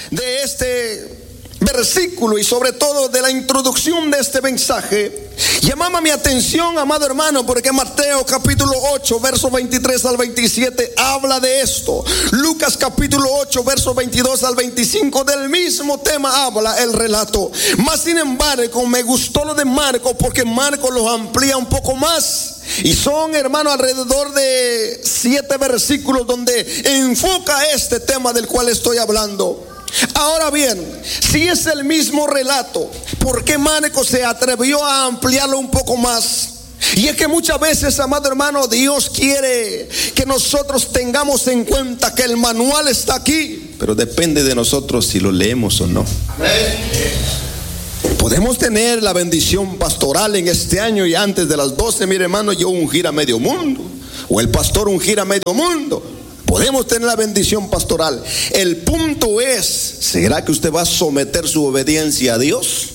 de este versículo y sobre todo de la introducción de este mensaje, llamaba mi atención, amado hermano, porque Mateo capítulo 8, versos 23 al 27 habla de esto. Lucas capítulo 8, versos 22 al 25 del mismo tema habla el relato. Mas sin embargo me gustó lo de Marcos, porque Marcos lo amplía un poco más. Y son, hermano, alrededor de 7 versículos donde enfoca este tema del cual estoy hablando. Ahora bien, si es el mismo relato, ¿por qué Marcos se atrevió a ampliarlo un poco más? Y es que muchas veces, amado hermano, Dios quiere que nosotros tengamos en cuenta que el manual está aquí, pero depende de nosotros si lo leemos o no. Podemos tener la bendición pastoral en este año y antes de las 12, mire hermano, yo ungir a medio mundo, o el pastor ungir a medio mundo. Podemos tener la bendición pastoral. El punto es, ¿será que usted va a someter su obediencia a Dios?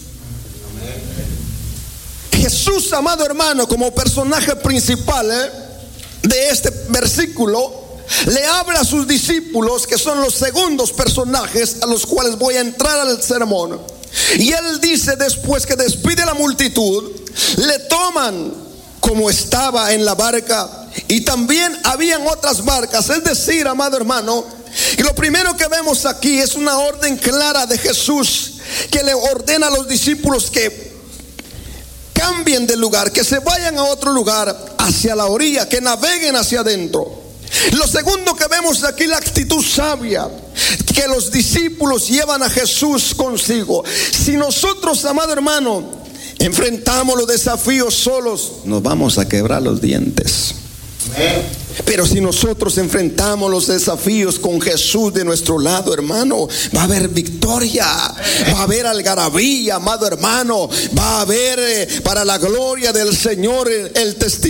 Jesús, amado hermano, como personaje principal de este versículo, le habla a sus discípulos, que son los segundos personajes a los cuales voy a entrar al sermón. Y él dice, después que despide a la multitud, le toman como estaba en la barca, y también habían otras barcas. Es decir, amado hermano, y lo primero que vemos aquí es una orden clara de Jesús, que le ordena a los discípulos que cambien de lugar, que se vayan a otro lugar, hacia la orilla, que naveguen hacia adentro. Lo segundo que vemos aquí, la actitud sabia que los discípulos llevan a Jesús consigo. Si nosotros, amado hermano, enfrentamos los desafíos solos, nos vamos a quebrar los dientes. Pero si nosotros enfrentamos los desafíos con Jesús de nuestro lado, hermano, va a haber victoria, va a haber algarabía, amado hermano, va a haber para la gloria del Señor el testimonio